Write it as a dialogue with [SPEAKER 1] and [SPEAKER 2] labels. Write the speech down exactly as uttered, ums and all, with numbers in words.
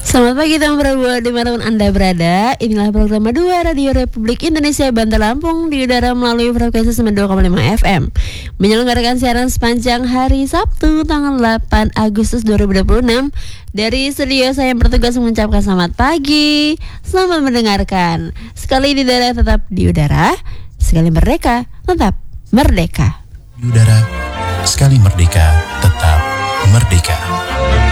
[SPEAKER 1] Selamat pagi teman Prabowo dimanapun Anda berada. Inilah program dua Radio Republik Indonesia Bantar Lampung di udara melalui frekuensi sembilan puluh dua koma lima F M. Menyelenggarakan siaran sepanjang hari Sabtu tanggal delapan Agustus dua ribu dua puluh enam. Dari studio saya yang bertugas mengucapkan selamat pagi. Selamat mendengarkan. Sekali di udara tetap di udara, sekali merdeka tetap merdeka.
[SPEAKER 2] Di udara, sekali merdeka tetap merdeka.